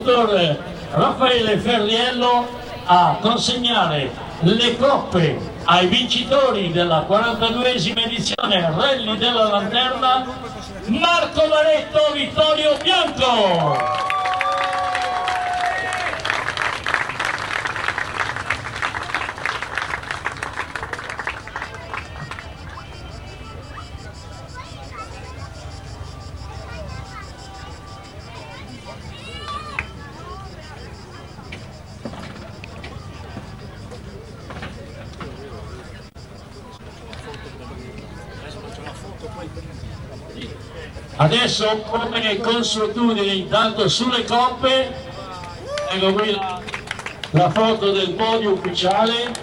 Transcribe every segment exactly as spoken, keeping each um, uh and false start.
dottor Raffaele Ferriello a consegnare le coppe ai vincitori della quarantaduesima edizione Rally della Lanterna, Marco Varetto, Vittorio Bianco. Adesso, come consuetudine, intanto sulle coppe, ecco qui la, la foto del podio ufficiale.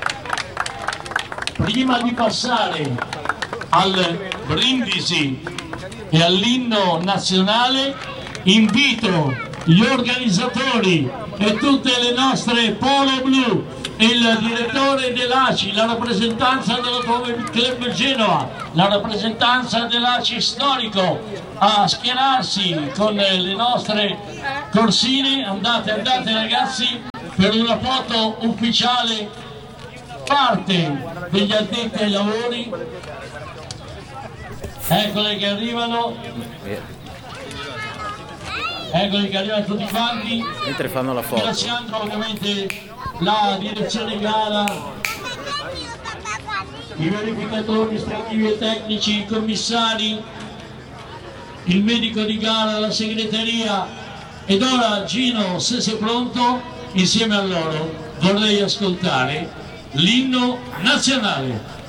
Prima di passare al brindisi e all'inno nazionale, invito gli organizzatori e tutte le nostre polo blu, il direttore dell'A C I, la rappresentanza dell'Autoclub Genova, la rappresentanza dell'A C I storico a schierarsi con le nostre corsine. Andate, andate ragazzi, per una foto ufficiale parte degli addetti ai lavori. Eccole che arrivano. Eccoli che arrivano tutti quanti, mentre fanno la foto. ringraziando ovviamente la direzione gara, i verificatori amministrativi e tecnici, i commissari, il medico di gara, la segreteria. Ed ora Gino, se sei pronto, insieme a loro vorrei ascoltare l'inno nazionale.